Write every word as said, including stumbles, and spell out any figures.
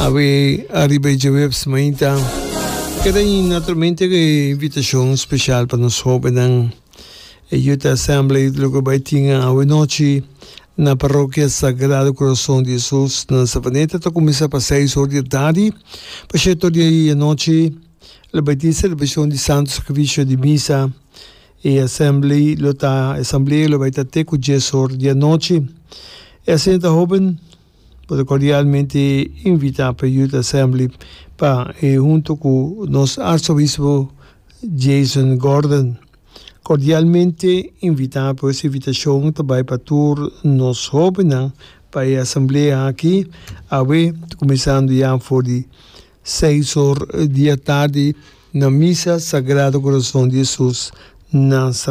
Ave arriba e webs mainta. Queda naturalmente que invitação especial para nós jovens e Youth Assembly logo vai tinha a noite na paróquia Sagrado Coração de Jesus na Savaneta. Tá começa para seis horas da tarde. Para chegar dia noite, a vai ter celebração de Santo Sacrifício de Missa e Assembly, lota Assembleia lo vai ter até com dez horas da noite. E assim tá jovem pode cordialmente invitar para a Youth Assembly para e junto com nosso arcebispo Jason Gordon. Cordialmente invitar por essa invitação também para todos nós jovens para a Assembleia aqui, a ver, começando já por de seis horas da tarde na Missa Sagrado Coração de Jesus na